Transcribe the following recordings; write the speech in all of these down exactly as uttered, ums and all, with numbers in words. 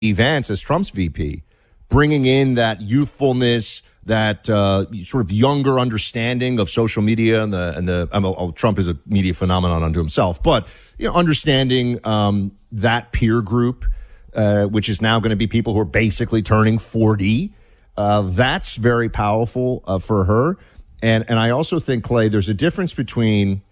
Vance as Trump's V P, bringing in that youthfulness, that uh, sort of younger understanding of social media and the and the I mean, oh, Trump is a media phenomenon unto himself, but you know, understanding um, that peer group, uh, which is now going to be people who are basically turning forty. Uh, that's very powerful uh, for her, and and I also think, Clay, there's a difference between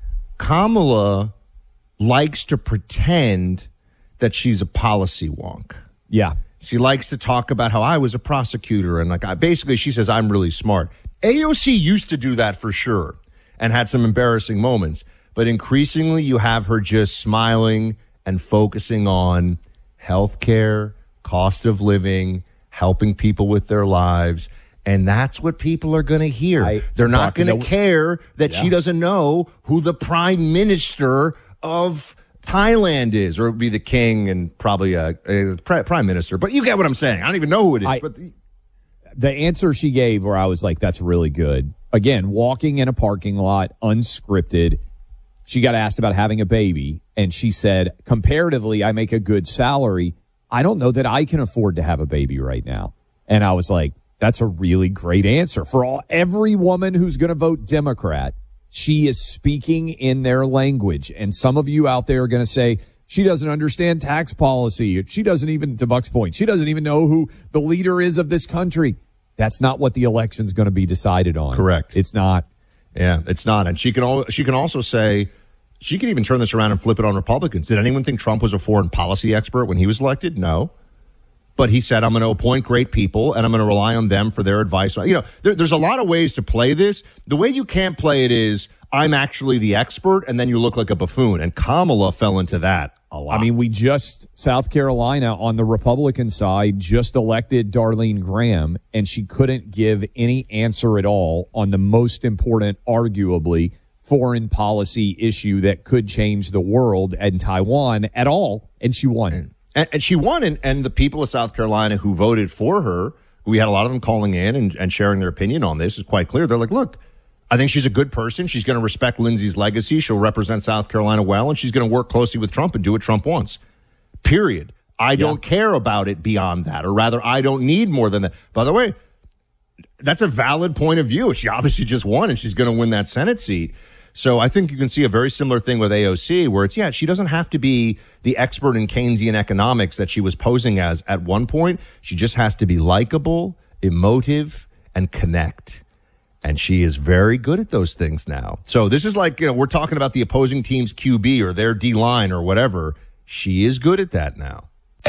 Kamala likes to pretend that she's a policy wonk. Yeah. She likes to talk about how I was a prosecutor and like I basically she says I'm really smart. A O C used to do that for sure and had some embarrassing moments, but increasingly you have her just smiling and focusing on healthcare, cost of living, helping people with their lives, and that's what people are going to hear. I, They're not going to care that yeah. she doesn't know who the prime minister of Thailand is, or it would be the king and probably a, a prime minister. But you get what I'm saying. I don't even know who it is. I, but the, the answer she gave where I was like, that's really good. Again, walking in a parking lot, unscripted. She got asked about having a baby, and she said, comparatively, I make a good salary. I don't know that I can afford to have a baby right now. And I was like, that's a really great answer. For all every woman who's going to vote Democrat, she is speaking in their language. And some of you out there are going to say, she doesn't understand tax policy. She doesn't even, to Buck's point, she doesn't even know who the leader is of this country. That's not what the election's going to be decided on. Correct. It's not. Yeah, it's not. And she can, al- she can also say, she can even turn this around and flip it on Republicans. Did anyone think Trump was a foreign policy expert when he was elected? No. But he said, I'm going to appoint great people, and I'm going to rely on them for their advice. You know, there, there's a lot of ways to play this. The way you can't play it is, I'm actually the expert, and then you look like a buffoon. And Kamala fell into that a lot. I mean, we just, South Carolina on the Republican side, just elected Darlene Graham, and she couldn't give any answer at all on the most important, arguably, foreign policy issue that could change the world and Taiwan at all, and she won. And, and she won, and, and the people of South Carolina who voted for her, we had a lot of them calling in and, and sharing their opinion on this, is quite clear. They're like, look, I think she's a good person. She's going to respect Lindsey's legacy. She'll represent South Carolina well, and she's going to work closely with Trump and do what Trump wants. Period. I yeah. don't care about it beyond that, or rather, I don't need more than that. By the way, that's a valid point of view. She obviously just won, and she's going to win that Senate seat. So I think you can see a very similar thing with A O C, where it's, yeah, she doesn't have to be the expert in Keynesian economics that she was posing as at one point. She just has to be likable, emotive, and connect. And she is very good at those things now. So this is like, you know, we're talking about the opposing team's Q B or their D-line or whatever. She is good at that now.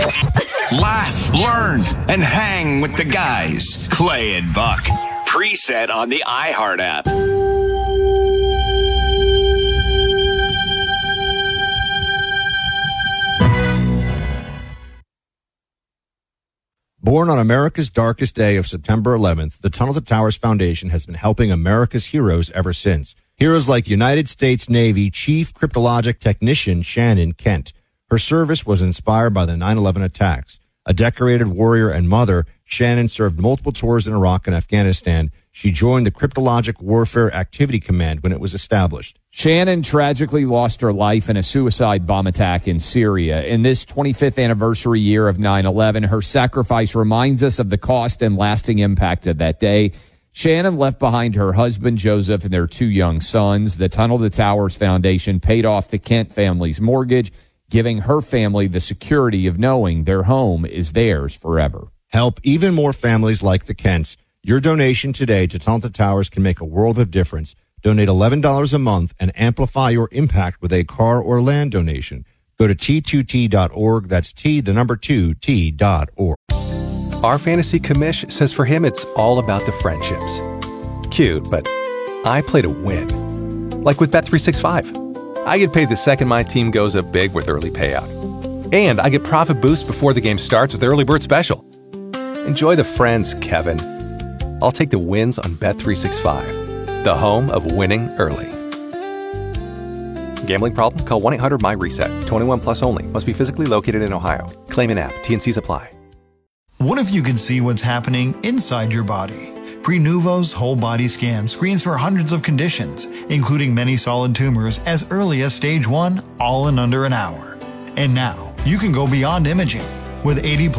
Laugh, learn, and hang with the guys. Clay and Buck. Preset on the iHeart app. Born on America's darkest day of September eleventh, the Tunnel to Towers Foundation has been helping America's heroes ever since. Heroes like United States Navy Chief Cryptologic Technician Shannon Kent. Her service was inspired by the nine eleven attacks. A decorated warrior and mother, Shannon served multiple tours in Iraq and Afghanistan. She joined the Cryptologic Warfare Activity Command when it was established. Shannon tragically lost her life in a suicide bomb attack in Syria. In this twenty-fifth anniversary year of nine eleven, her sacrifice reminds us of the cost and lasting impact of that day. Shannon left behind her husband, Joseph, and their two young sons. The Tunnel to Towers Foundation paid off the Kent family's mortgage, giving her family the security of knowing their home is theirs forever. Help even more families like the Kents. Your donation today to Tunnel to Towers can make a world of difference. Donate eleven dollars a month and amplify your impact with a car or land donation. Go to T two T dot org. That's T, the number two, T dot org. Our fantasy commish says for him it's all about the friendships. Cute, but I play to win. Like with Bet three sixty-five. I get paid the second my team goes up big with early payout. And I get profit boost before the game starts with Early Bird Special. Enjoy the friends, Kevin. I'll take the wins on Bet three sixty-five, the home of winning early. Gambling problem? Call one eight hundred M Y reset. twenty-one plus only. Must be physically located in Ohio. Claim in app. T and Cs apply. What if you could see what's happening inside your body? Prenuvo's whole body scan screens for hundreds of conditions, including many solid tumors as early as stage one, all in under an hour. And now, you can go beyond imaging with eighty plus